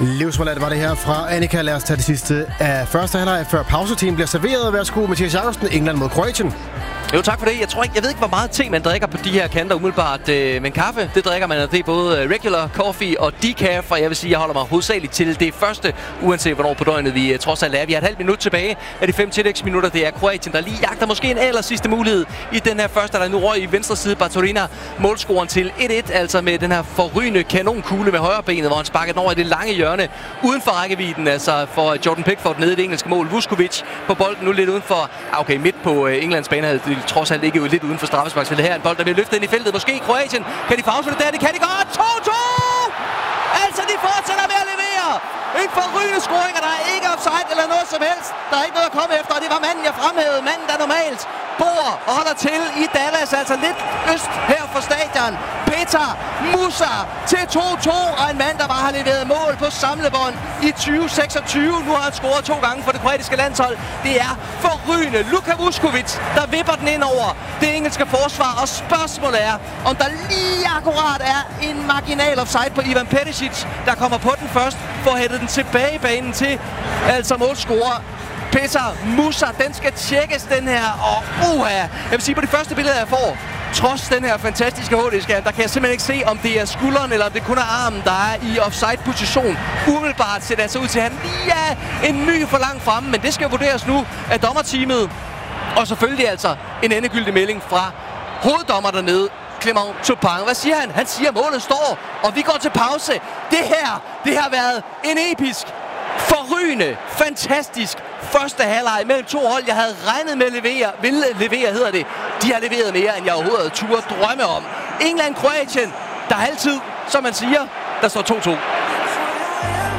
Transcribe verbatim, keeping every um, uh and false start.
Livsforladt var det her fra Annika. Lad os tage det sidste af første halvleg, før pausetiden bliver serveret. Værsgo, Mathias Jacobsen, England mod Kroatien. Jo, tak for det. Jeg tror ikke, jeg ved ikke, hvor meget te man drikker på de her kanter umiddelbart. Øh, men kaffe, det drikker man, og det er både regular coffee og decaf. Og jeg vil sige, jeg holder mig hovedsageligt til det første, uanset hvornår på døgnet vi trods alt er. Vi har et halvt minut tilbage af de fem tillægsminutter. Det er Kroatien, der lige jagter måske en aller sidste mulighed i den her første, der nu røg i venstre side. Baturina, målscoren til et et, altså med den her forrygende kanonkugle med højre benet, hvor han sparker den over i det lange hjørne uden for rækkevidden, altså for Jordan Pickford nede i det engelske mål. Vuskovic på bolden nu lidt uden for, okay, midt på Englands bane, trods alt ikke jo lidt uden for straffesparksfeltet her. En bold, der bliver løftet ind i feltet. Måske i Kroatien. Kan de få afslutte der? Det kan de godt. to to! Altså, de fortsætter med at levere. En forrygende scoring, og der er ikke offside eller noget som helst. Der er ikke noget at komme efter, og det var manden, jeg fremhævede. Manden, der normalt bor og holder til i Dallas, altså lidt øst her for stadion. Petar Musa til to to, og en mand, der bare har leveret mål på samlebånd i tyve seksogtyve. Nu har han scoret to gange for det kroatiske landshold. Det er forrygende. Luka Vuskovic, der vipper den ind over det engelske forsvar, og spørgsmålet er, om der lige akkurat er en marginal offside på Ivan Perisic, der kommer på den først, for at hætte den tilbage i banen til, altså målscorer Petar Musa. Den skal tjekkes, den her, og uha, jeg vil sige, på de første billeder, jeg får, trods den her fantastiske H D-skærm, der kan jeg simpelthen ikke se, om det er skulderen, eller om det kun er armen, der er i offside-position. Umiddelbart ser det altså ud til, at han lige er en my for langt fremme, men det skal vurderes nu af dommerteamet. Og selvfølgelig altså en endegyldig melding fra hoveddommer dernede, Clément Turpin. Hvad siger han? Han siger, at målet står, og vi går til pause. Det her, det har været en episk, forrygende, fantastisk første halvleg mellem to hold. Jeg havde regnet med at levere, ville levere, hedder det. De har leveret mere, end jeg overhovedet turde drømme om. England, Kroatien, der er halvtid, som man siger, der står to to.